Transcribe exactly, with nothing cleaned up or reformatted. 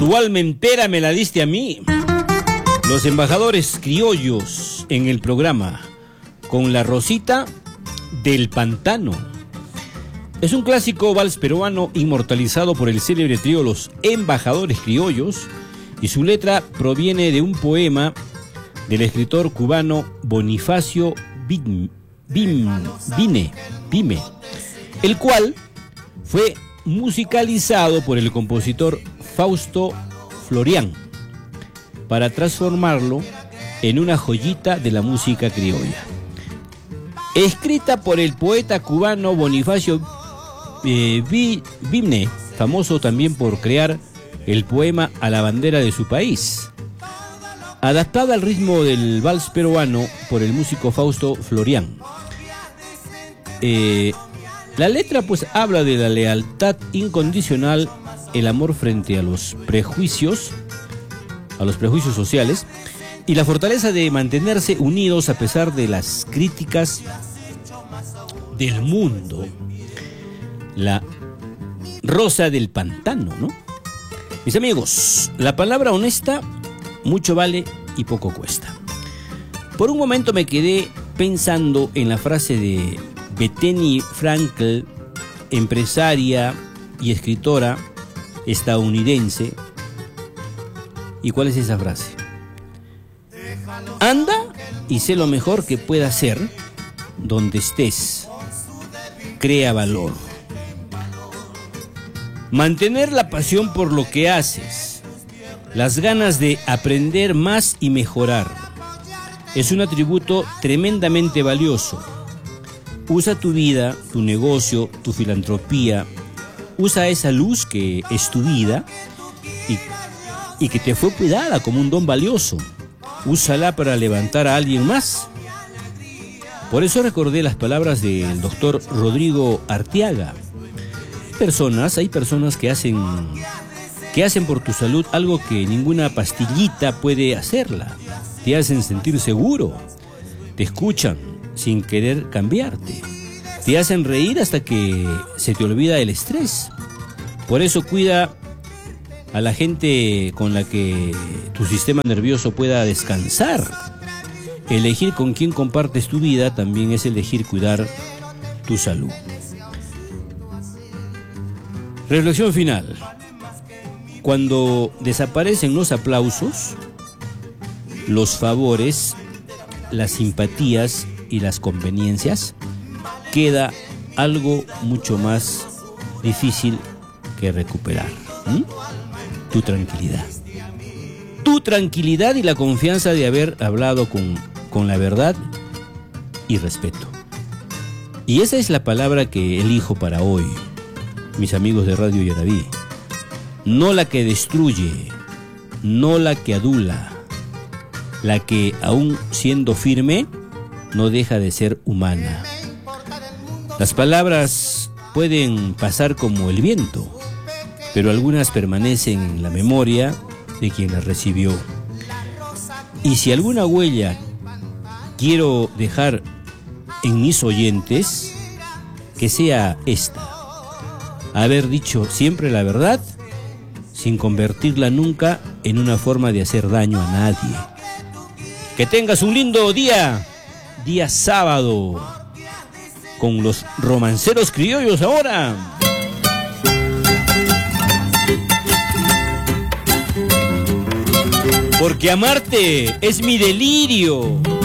Tu alma entera me la diste a mí. Los embajadores criollos en el programa con la Rosita del Pantano. Es un clásico vals peruano inmortalizado por el célebre trío Los Embajadores Criollos, y su letra proviene de un poema del escritor cubano Bonifacio Bim, Bim, Bine, Bime, el cual fue musicalizado por el compositor Fausto Florián para transformarlo en una joyita de la música criolla. Escrita por el poeta cubano Bonifacio eh, Bimne, famoso también por crear el poema a la bandera de su país. Adaptada al ritmo del vals peruano por el músico Fausto Florián. Eh, la letra pues habla de la lealtad incondicional, el amor frente a los prejuicios, a los prejuicios sociales, y la fortaleza de mantenerse unidos a pesar de las críticas del mundo. La Rosa del Pantano, ¿no? Mis amigos, la palabra honesta mucho vale y poco cuesta. Por un momento me quedé pensando en la frase de Bethany Frankel, empresaria y escritora estadounidense. ¿Y cuál es esa frase? Anda y sé lo mejor que pueda ser donde estés. Crea valor. Mantener la pasión por lo que haces, las ganas de aprender más y mejorar, es un atributo tremendamente valioso. Usa tu vida, tu negocio, tu filantropía, usa esa luz que es tu vida y, y que te fue cuidada como un don valioso. Úsala para levantar a alguien más. Por eso recordé las palabras del doctor Rodrigo Arteaga. Personas, hay personas que hacen, que hacen por tu salud algo que ninguna pastillita puede hacerla. Te hacen sentir seguro, te escuchan sin querer cambiarte, te hacen reír hasta que se te olvida el estrés. Por eso cuida a la gente con la que tu sistema nervioso pueda descansar. Elegir con quién compartes tu vida también es elegir cuidar tu salud. Reflexión final. Cuando desaparecen los aplausos, los favores, las simpatías y las conveniencias, queda algo mucho más difícil que recuperar. ¿Mm? Tu tranquilidad. Tu tranquilidad y la confianza de haber hablado con, con la verdad y respeto. Y esa es la palabra que elijo para hoy, mis amigos de Radio Yaraví. No la que destruye, no la que adula, la que, aún siendo firme, no deja de ser humana. Las palabras pueden pasar como el viento, pero algunas permanecen en la memoria de quien las recibió. Y si alguna huella quiero dejar en mis oyentes, que sea esta: haber dicho siempre la verdad sin convertirla nunca en una forma de hacer daño a nadie. Que tengas un lindo día, día sábado, con los romanceros criollos ahora. Porque amarte es mi delirio.